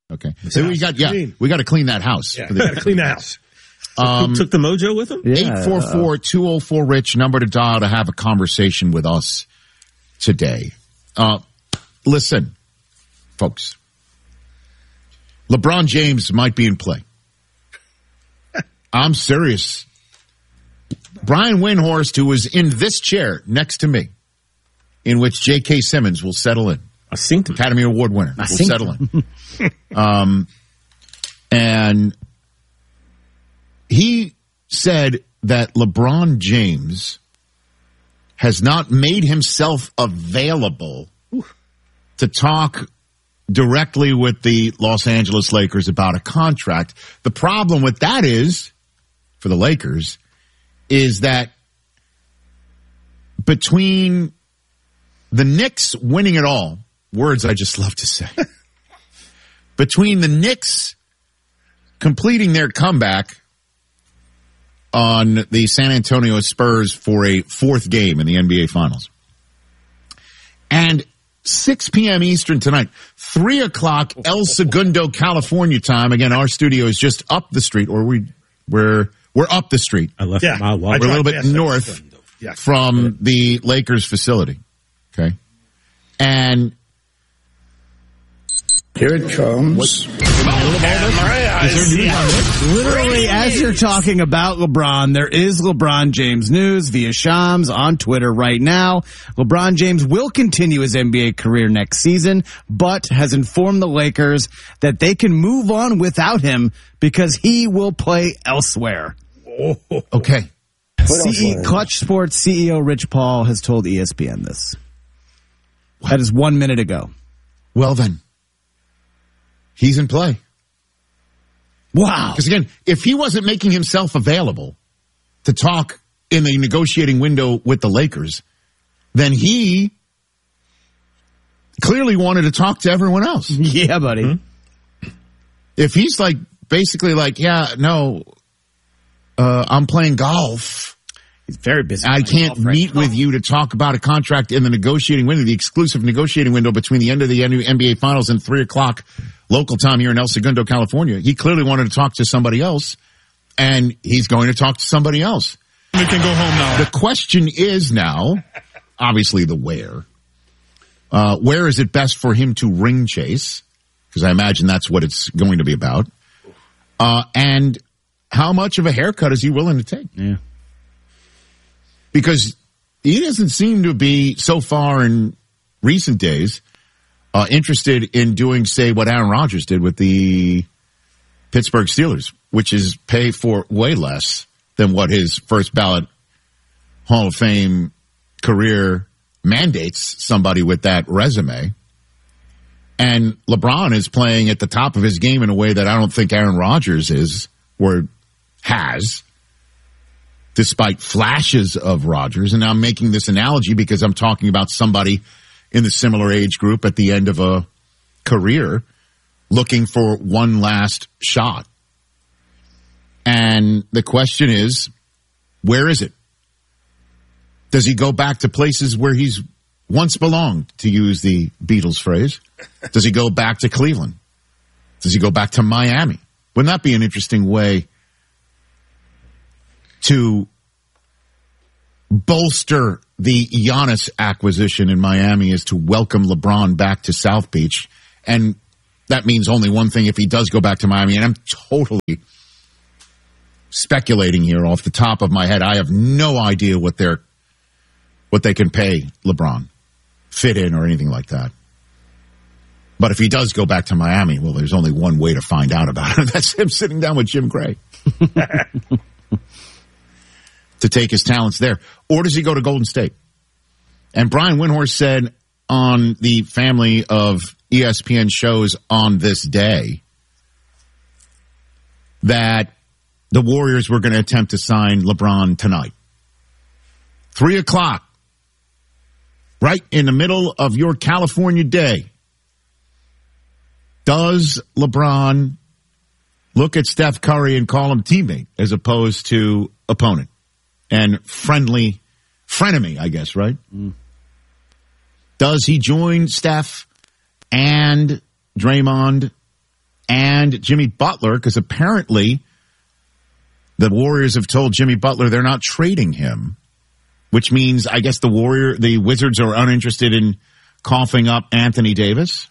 Okay. So we got to clean that house. Yeah, we got to clean the house. Who took the mojo with him? 844-204-RICH, number to dial to have a conversation with us today. Listen, folks. LeBron James might be in play. I'm serious. Brian Windhorst, who is in this chair next to me, in which J.K. Simmons will settle in. Academy Award winner will settle in. And he said that LeBron James has not made himself available to talk directly with the Los Angeles Lakers about a contract. The problem with that is, for the Lakers, is that between the Knicks winning it all, words I just love to say, between the Knicks completing their comeback on the San Antonio Spurs for a fourth game in the NBA Finals, and 6 p.m. Eastern tonight, 3 o'clock El Segundo, California time. Again, our studio is just up the street, or we're up the street. I left my We're a little bit north from the Lakers facility. Okay. And here it comes. Literally, as you're talking about LeBron, there is LeBron James news via Shams on Twitter right now. LeBron James will continue his NBA career next season, but has informed the Lakers that they can move on without him because he will play elsewhere. Okay. Clutch Sports CEO Rich Paul has told ESPN this. That is 1 minute ago. Well then, he's in play. Wow. Because again, if he wasn't making himself available to talk in the negotiating window with the Lakers, then he clearly wanted to talk to everyone else. Yeah, buddy. Mm-hmm. If he's like, basically like, I'm playing golf. He's very busy. I can't meet with you to talk about a contract in the negotiating window, the exclusive negotiating window between the end of the NBA Finals and 3 o'clock local time here in El Segundo, California. He clearly wanted to talk to somebody else, and he's going to talk to somebody else. We can go home now. The question is now, obviously the where. Where is it best for him to ring chase? Because I imagine that's what it's going to be about. And how much of a haircut is he willing to take? Yeah. Because he doesn't seem to be, so far in recent days, interested in doing, say, what Aaron Rodgers did with the Pittsburgh Steelers, which is pay for way less than what his first ballot Hall of Fame career mandates somebody with that resume. And LeBron is playing at the top of his game in a way that I don't think Aaron Rodgers is or has, despite flashes of Rodgers. And I'm making this analogy because I'm talking about somebody in the similar age group at the end of a career looking for one last shot. And the question is, where is it? Does he go back to places where he's once belonged, to use the Beatles phrase? Does he go back to Cleveland? Does he go back to Miami? Wouldn't that be an interesting way to bolster the Giannis acquisition in Miami, is to welcome LeBron back to South Beach? And that means only one thing if he does go back to Miami. And I'm totally speculating here off the top of my head. I have no idea what they can pay LeBron, fit in or anything like that. But if he does go back to Miami, well, there's only one way to find out about it. That's him sitting down with Jim Gray to take his talents there. Or does he go to Golden State? And Brian Windhorst said on the family of ESPN shows on this day that the Warriors were going to attempt to sign LeBron tonight. 3 o'clock, right in the middle of your California day. Does LeBron look at Steph Curry and call him teammate as opposed to opponent and frenemy, I guess, right? Mm. Does he join Steph and Draymond and Jimmy Butler, because apparently the Warriors have told Jimmy Butler they're not trading him, which means I guess the Wizards are uninterested in coughing up Anthony Davis.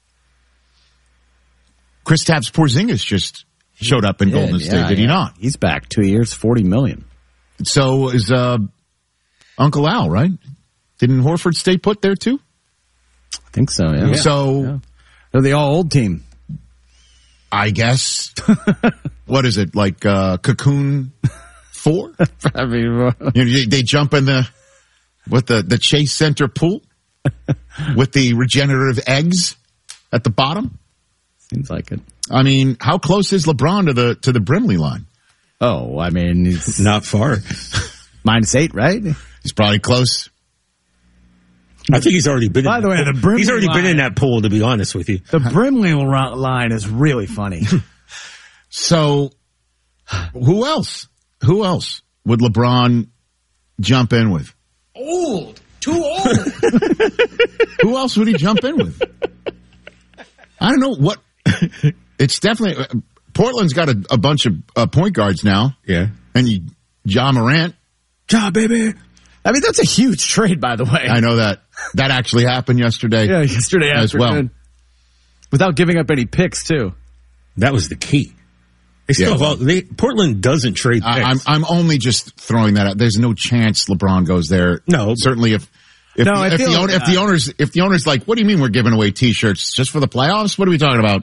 Kristaps Porzingis just showed up in Golden State, did he not? He's back 2 years, $40 million. So is Uncle Al, right? Didn't Horford stay put there too? I think so, yeah. So they're the all-old team. I guess. What is it, like Cocoon 4? I mean, they jump in the Chase Center pool with the regenerative eggs at the bottom. Seems like it. I mean, how close is LeBron to the Brimley line? Oh, I mean, he's not far. -8, right? He's probably close. I think he's already been. By the way, the Brimley he's already line, been in that pool. To be honest with you, the Brimley line is really funny. So, who else? Who else would LeBron jump in with? Too old. Who else would he jump in with? I don't know what. It's definitely Portland's got a bunch of point guards now. Yeah, and Ja Morant. Ja, baby. I mean, that's a huge trade, by the way. I know that actually happened yesterday. Yeah, yesterday as well, without giving up any picks too. That was the key. They still Portland doesn't trade picks. I'm only just throwing that out. There's no chance LeBron goes there. No, certainly if the owner's like, what do you mean we're giving away T-shirts just for the playoffs? What are we talking about?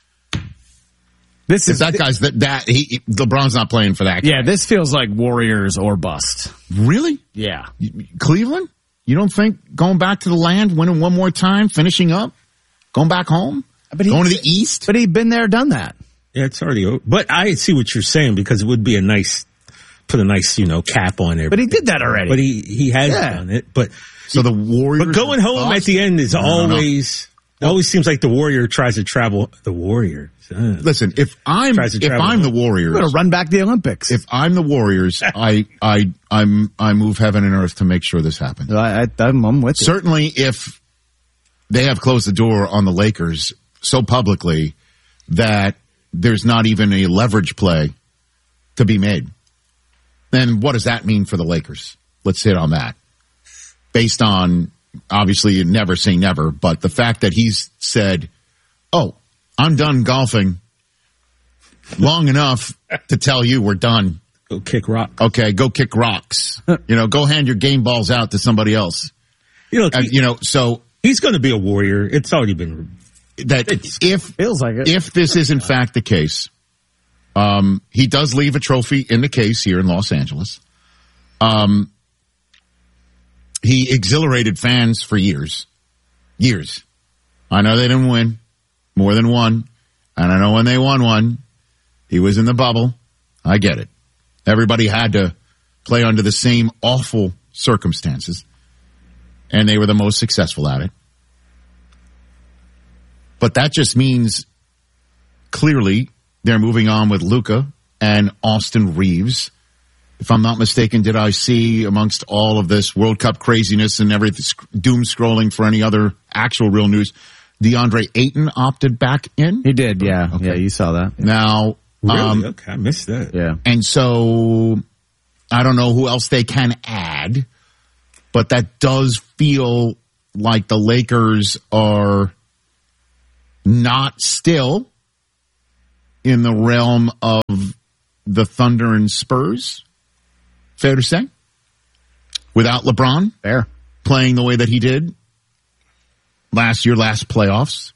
LeBron's not playing for that. Yeah, this feels like Warriors or bust. Really? Yeah. Cleveland? You don't think going back to the land, winning one more time, finishing up, going back home, going to the East? But he'd been there, done that. Yeah, it's already over. But I see what you're saying because it would be put a nice, cap on there. But he did that already. But he has done it. But so the Warriors. But going home at the end is always seems like the Warrior tries to travel. The Warrior. Listen, if I'm the Warriors, we're gonna run back the Olympics. If I'm the Warriors, I move heaven and earth to make sure this happens. I'm with you. Certainly, if they have closed the door on the Lakers so publicly that there's not even a leverage play to be made, then what does that mean for the Lakers? Let's hit on that. Based on, obviously, you never say never, but the fact that he's said, oh, I'm done golfing long enough to tell you we're done. Go kick rock. Okay, go kick rocks. Go hand your game balls out to somebody else. So he's going to be a Warrior. It's already been that. Feels like it. If this is in fact the case, he does leave a trophy in the case here in Los Angeles. He exhilarated fans for years. I know they didn't win. More than one. And I know when they won one, he was in the bubble. I get it. Everybody had to play under the same awful circumstances. And they were the most successful at it. But that just means clearly they're moving on with Luka and Austin Reeves. If I'm not mistaken, did I see amongst all of this World Cup craziness and everything, doom scrolling for any other actual real news, DeAndre Ayton opted back in? He did, yeah. Okay. Yeah, you saw that. Now, really? Okay, I missed that. Yeah. And so, I don't know who else they can add, but that does feel like the Lakers are not still in the realm of the Thunder and Spurs. Fair to say? Without LeBron? Fair. Playing the way that he did last playoffs.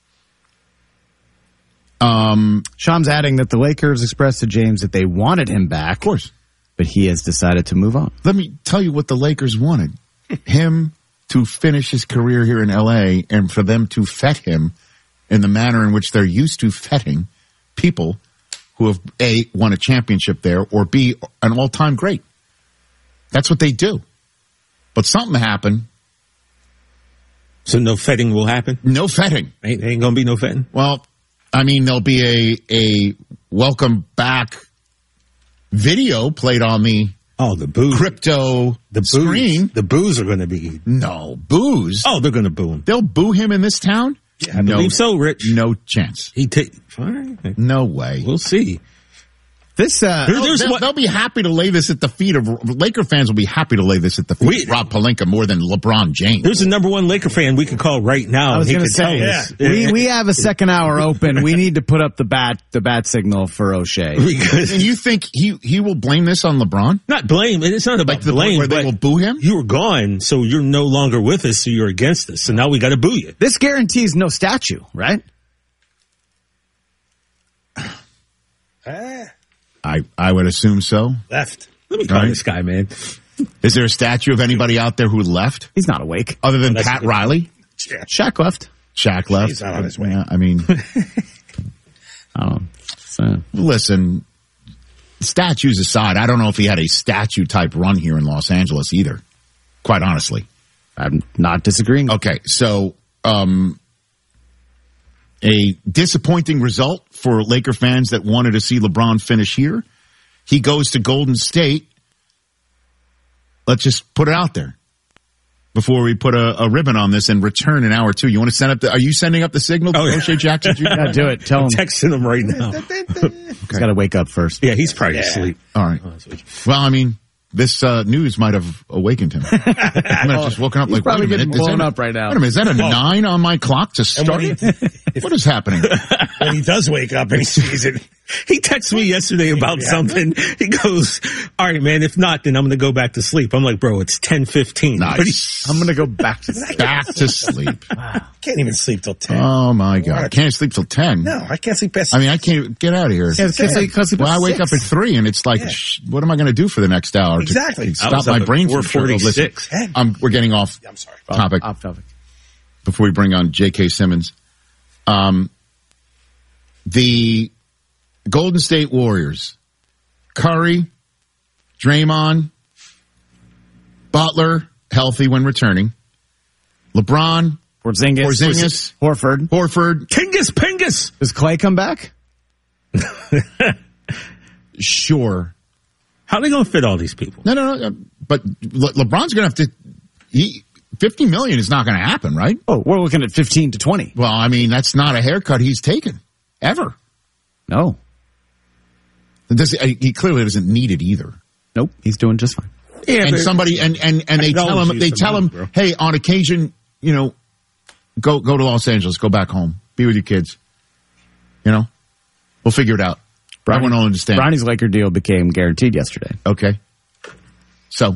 Sham's adding that the Lakers expressed to James that they wanted him back. Of course. But he has decided to move on. Let me tell you what the Lakers wanted. Him to finish his career here in L.A. and for them to fet him in the manner in which they're used to fetting people who have, A, won a championship there, or B, an all-time great. That's what they do. But something happened. So no fetting will happen? No fetting. Ain't going to be no fetting? Well, I mean, there'll be a welcome back video played on the the booze. Crypto screen. The boos are going to be. No, boos. Oh, they're going to boo him. They'll boo him in this town? Yeah, I believe so, Rich. No chance. All right. No way. We'll see. This, They'll be happy to lay this at the feet of Laker fans. Will be happy to lay this at the feet of Rob Pelinka more than LeBron James. There's a number one Laker fan we could call right now. I was going to say, we have a second hour open. We need to put up the bat signal for O'Shea. And you think he will blame this on LeBron? Not blame. It's not about blame. Where they will boo him? You were gone, so you're no longer with us, so you're against us. So now we got to boo you. This guarantees no statue, right? I would assume so. Left. Let me call this guy, man. Is there a statue of anybody out there who left? He's not awake. Other than Pat Riley? Yeah. Shaq left. Shaq left. He's not on his way. Yeah, I mean, listen, statues aside, I don't know if he had a statue type run here in Los Angeles either, quite honestly. I'm not disagreeing. Okay, so a disappointing result for Laker fans that wanted to see LeBron finish here. He goes to Golden State. Let's just put it out there before we put a ribbon on this and return in hour 2. You want to send up are you sending up the signal to O'Shea Jackson Jr.? Yeah, do it. Tell him. Texting him right now. He's got to wake up first. Yeah, he's probably asleep. All right. Well, I mean, this news might have awakened him. I might have just woken up He's like, probably wait a minute. getting blown up right now. Wait a minute, is that a 9 on my clock to start? What is happening? When he does wake up and he sees it. He texted me yesterday about something. He goes, all right, man, if not, then I'm going to go back to sleep. I'm like, bro, it's 10:15. Nice. I'm going to go back to sleep. Back to sleep. Can't even sleep till 10. Oh, my God. Can't sleep till 10. No, I can't sleep past I mean, I can't get out of here. Well, I wake up at 3 and it's like, what am I going to do for the next hour? Exactly. To stop my brain from 4:46. We're getting off I'm sorry. topic. Off topic. Before we bring on J.K. Simmons. The Golden State Warriors, Curry, Draymond, Butler, healthy when returning, LeBron, Porzingis, Horford. Kingus Pingus. Does Clay come back? Sure. How are they going to fit all these people? No. But LeBron's going to have to. $50 million is not going to happen, right? Oh, we're looking at 15 to 20. Well, I mean, that's not a haircut he's taken ever. No. He clearly doesn't need it either. Nope. He's doing just fine. Yeah, and somebody and they tell him, hey, on occasion, go to Los Angeles, go back home, be with your kids. We'll figure it out. Everyone will understand. Bronny's Laker deal became guaranteed yesterday. Okay. So,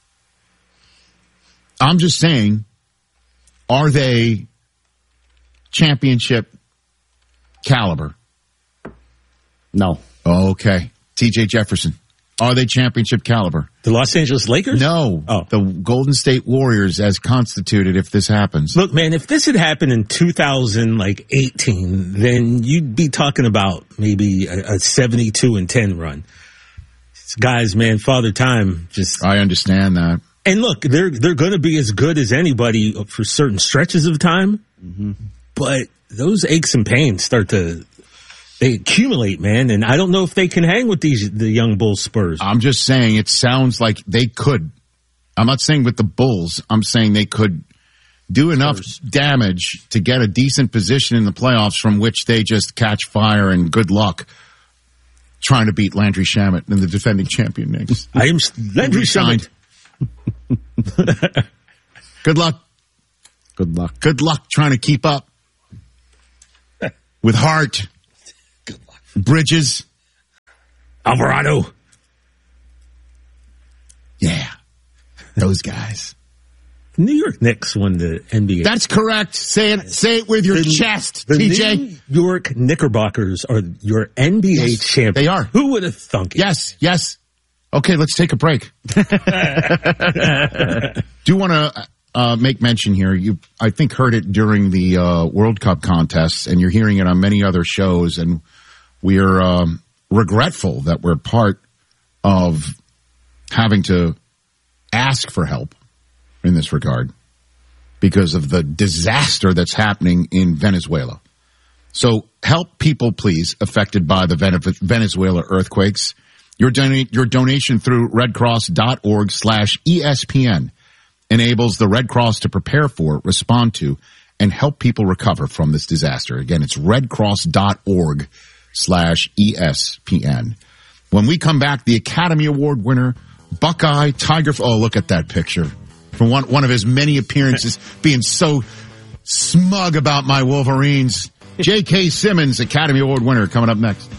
I'm just saying, are they championship caliber? No. Okay. TJ Jefferson. Are they championship caliber? The Los Angeles Lakers? No. Oh. The Golden State Warriors as constituted if this happens. Look, man, if this had happened in 2018, then you'd be talking about maybe a 72-10 run. It's guys, man, Father Time just... I understand that. And look, they're going to be as good as anybody for certain stretches of time. Mm-hmm. But those aches and pains they accumulate, man. And I don't know if they can hang with the young Bulls Spurs. I'm just saying it sounds like they could. I'm not saying with the Bulls. I'm saying they could do enough damage to get a decent position in the playoffs from which they just catch fire and good luck trying to beat Landry Shamet and the defending champion Knicks. I am Landry Shamet. Good luck. Good luck. Good luck trying to keep up with Hart. Good luck. Bridges. Alvarado. Yeah. Those guys. New York Knicks won the NBA. That's correct. Say it with your chest, TJ. New York Knickerbockers are your NBA champions. They are. Who would have thunk it? Yes. Okay, let's take a break. Do want to make mention here. You, I think, heard it during the World Cup contests, and you're hearing it on many other shows. And we're regretful that we're part of having to ask for help in this regard because of the disaster that's happening in Venezuela. So help people, please, affected by the Venezuela earthquakes. Your donation through redcross.org/ESPN enables the Red Cross to prepare for, respond to, and help people recover from this disaster. Again, it's redcross.org/ESPN. When we come back, the Academy Award winner, Buckeye Tiger. Oh, look at that picture from one of his many appearances, being so smug about my Wolverines. J.K. Simmons, Academy Award winner, coming up next.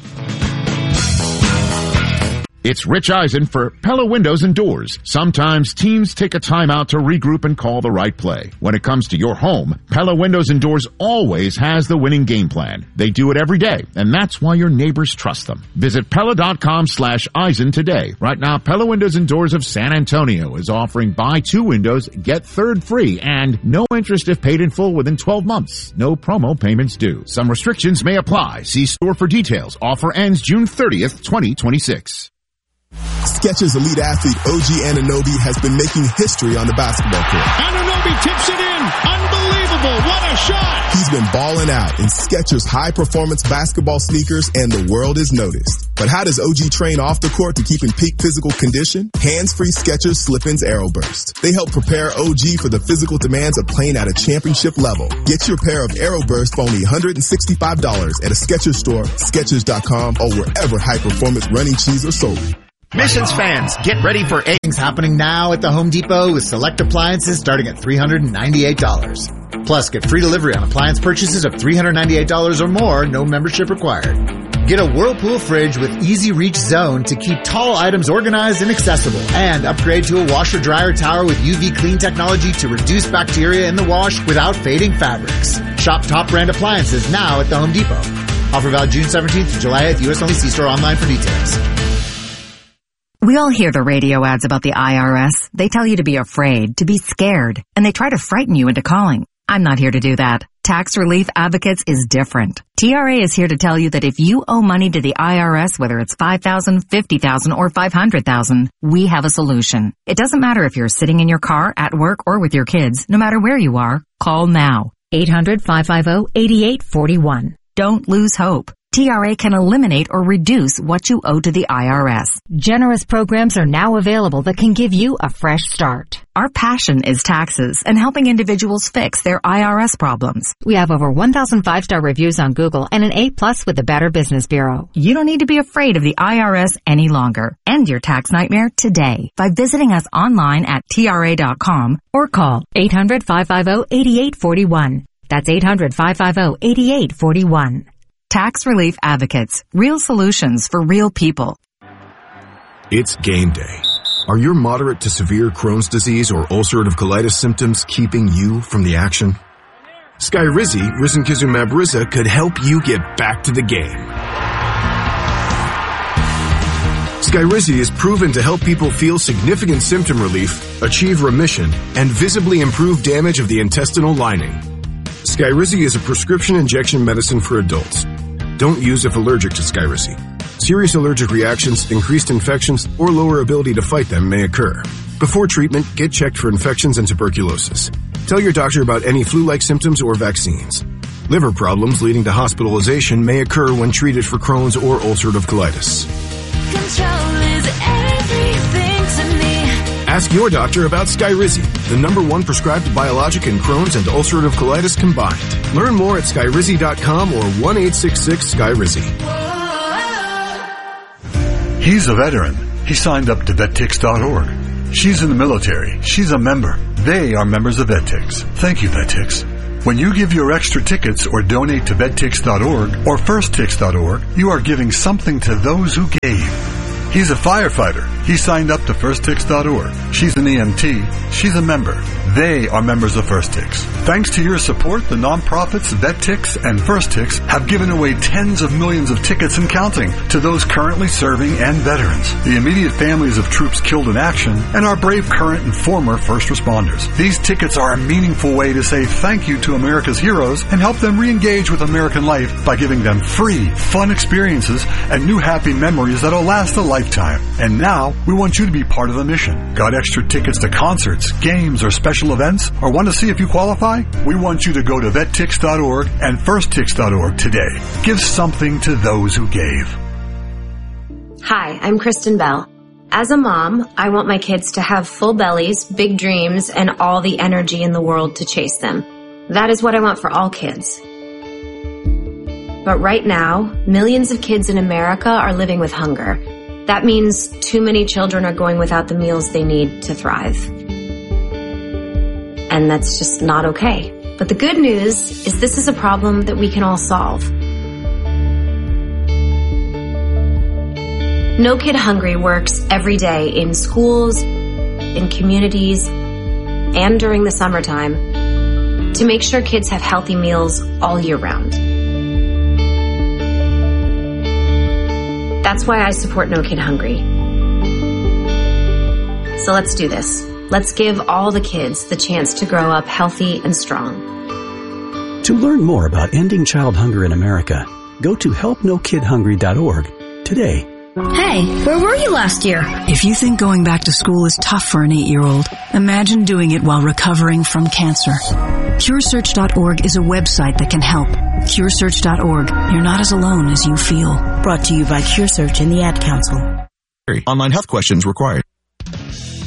It's Rich Eisen for Pella Windows and Doors. Sometimes teams take a timeout to regroup and call the right play. When it comes to your home, Pella Windows and Doors always has the winning game plan. They do it every day, and that's why your neighbors trust them. Visit Pella.com/Eisen today. Right now, Pella Windows and Doors of San Antonio is offering buy 2 windows, get 3rd free, and no interest if paid in full within 12 months. No promo payments due. Some restrictions may apply. See store for details. Offer ends June 30th, 2026. Skechers elite athlete OG Anunoby has been making history on the basketball court. Anunoby tips it in. Unbelievable. What a shot. He's been balling out in Skechers high-performance basketball sneakers, and the world has noticed. But how does OG train off the court to keep in peak physical condition? Hands-free Skechers Slip-ins Aeroburst. They help prepare OG for the physical demands of playing at a championship level. Get your pair of Aeroburst for only $165 at a Skechers store, Skechers.com, or wherever high-performance running shoes are sold. Missions fans, get ready for things happening now at the Home Depot with select appliances starting at $398. Plus, get free delivery on appliance purchases of $398 or more, no membership required. Get a Whirlpool fridge with Easy Reach Zone to keep tall items organized and accessible. And upgrade to a washer-dryer tower with UV clean technology to reduce bacteria in the wash without fading fabrics. Shop top brand appliances now at the Home Depot. Offer valid June 17th to July 8th. U.S. only. See store online for details. We all hear the radio ads about the IRS. They tell you to be afraid, to be scared, and they try to frighten you into calling. I'm not here to do that. Tax Relief Advocates is different. TRA is here to tell you that if you owe money to the IRS, whether it's $5,000, $50,000, or $500,000, we have a solution. It doesn't matter if you're sitting in your car, at work, or with your kids. No matter where you are, call now. 800-550-8841. Don't lose hope. TRA can eliminate or reduce what you owe to the IRS. Generous programs are now available that can give you a fresh start. Our passion is taxes and helping individuals fix their IRS problems. We have over 1,000 5-star reviews on Google and an A+ with the Better Business Bureau. You don't need to be afraid of the IRS any longer. End your tax nightmare today by visiting us online at TRA.com or call 800-550-8841. That's 800-550-8841. Tax Relief Advocates. Real solutions for real people. It's game day. Are your moderate to severe Crohn's disease or ulcerative colitis symptoms keeping you from the action? Skyrizi, risankizumab Riza, could help you get back to the game. Skyrizi is proven to help people feel significant symptom relief, achieve remission, and visibly improve damage of the intestinal lining. Skyrizi is a prescription injection medicine for adults. Don't use if allergic to Skyrizi. Serious allergic reactions, increased infections, or lower ability to fight them may occur. Before treatment, get checked for infections and tuberculosis. Tell your doctor about any flu-like symptoms or vaccines. Liver problems leading to hospitalization may occur when treated for Crohn's or ulcerative colitis. Control is everything to me. Ask your doctor about Skyrizi, the #1 prescribed biologic in Crohn's and ulcerative colitis combined. Learn more at Skyrizi.com or 1-866-SKYRIZI. He's a veteran. He signed up to VetTix.org. She's in the military. She's a member. They are members of VetTix. Thank you, VetTix. When you give your extra tickets or donate to VetTix.org or FirstTix.org, you are giving something to those who gave. He's a firefighter. He signed up to FirstTix.org. She's an EMT. She's a member. They are members of FirstTix. Thanks to your support, the nonprofits VetTix and FirstTix have given away tens of millions of tickets and counting to those currently serving and veterans, the immediate families of troops killed in action, and our brave current and former first responders. These tickets are a meaningful way to say thank you to America's heroes and help them re-engage with American life by giving them free, fun experiences and new happy memories that'll last a lifetime. And now, we want you to be part of the mission. Got extra tickets to concerts, games, or special events? Or want to see if you qualify? We want you to go to VetTix.org and FirstTix.org today. Give something to those who gave. Hi, I'm Kristen Bell. As a mom, I want my kids to have full bellies, big dreams, and all the energy in the world to chase them. That is what I want for all kids. But right now, millions of kids in America are living with hunger. That means too many children are going without the meals they need to thrive. And that's just not okay. But the good news is this is a problem that we can all solve. No Kid Hungry works every day in schools, in communities, and during the summertime to make sure kids have healthy meals all year round. That's why I support No Kid Hungry. So let's do this. Let's give all the kids the chance to grow up healthy and strong. To learn more about ending child hunger in America, go to helpnokidhungry.org today. Hey, where were you last year? If you think going back to school is tough for an 8-year-old, imagine doing it while recovering from cancer. CureSearch.org is a website that can help. CureSearch.org. You're not as alone as you feel. Brought to you by CureSearch and the Ad Council. Online health questions required.